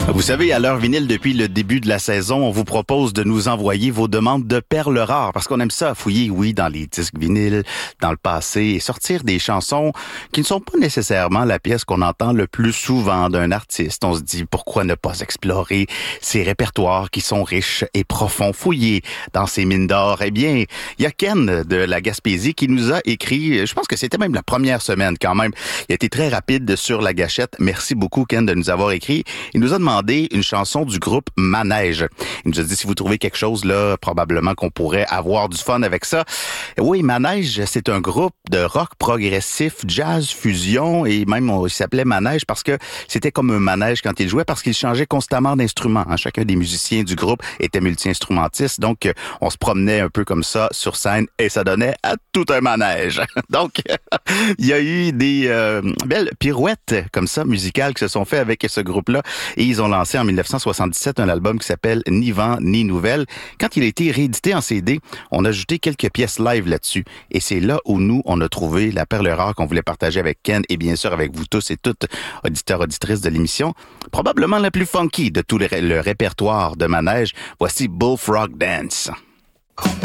Vous savez, à l'heure vinyle, depuis le début de la saison, on vous propose de nous envoyer vos demandes de perles rares parce qu'on aime ça, fouiller, oui, dans les disques vinyles, dans le passé et sortir des chansons qui ne sont pas nécessairement la pièce qu'on entend le plus souvent d'un artiste. On se dit, pourquoi ne pas explorer ces répertoires qui sont riches et profonds, fouiller dans ces mines d'or? Eh bien, il y a Ken de la Gaspésie qui nous a écrit, je pense que c'était même la première semaine quand même. Il a été très rapide sur la gâchette. Merci beaucoup, Ken, de nous avoir écrit. Il nous a demandé une chanson du groupe Manège. Il nous a dit, si vous trouvez quelque chose là, probablement qu'on pourrait avoir du fun avec ça. Oui, Manège, c'est un groupe de rock progressif, jazz, fusion, et même il s'appelait Manège parce que c'était comme un manège quand il jouait, parce qu'il changeait constamment d'instruments. Chacun des musiciens du groupe était multi-instrumentiste, donc on se promenait un peu comme ça sur scène et ça donnait à tout un manège. Donc, il y a eu des belles pirouettes comme ça, musicales, qui se sont faites avec ce groupe-là, et ils ont lancé en 1977 un album qui s'appelle Ni vent ni nouvelle. Quand il a été réédité en CD, on a ajouté quelques pièces live là-dessus. Et c'est là où nous, on a trouvé la perle rare qu'on voulait partager avec Ken et bien sûr avec vous tous et toutes, auditeurs, auditrices de l'émission. Probablement la plus funky de tout le répertoire de Manège. Voici Bullfrog Dance.